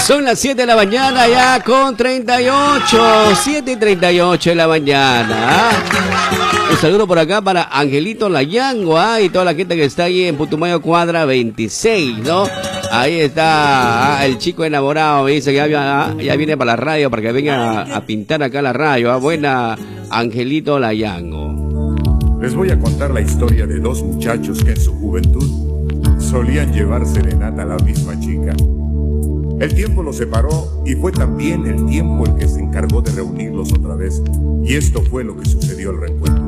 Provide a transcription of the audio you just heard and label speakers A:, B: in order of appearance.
A: Son las 7 de la mañana ya con 38, 7:38 de la mañana. Un saludo por acá para Angelito Layango y toda la gente que está ahí en Putumayo Cuadra 26, ¿no? Ahí está el chico enamorado, me dice que ya viene para la radio para que venga a pintar acá la radio. Buena, Angelito Layango.
B: Les voy a contar la historia de dos muchachos que en su juventud solían llevar serenata a la misma chica. El tiempo los separó y fue también el tiempo el que se encargó de reunirlos otra vez. Y esto fue lo que sucedió al reencuentro.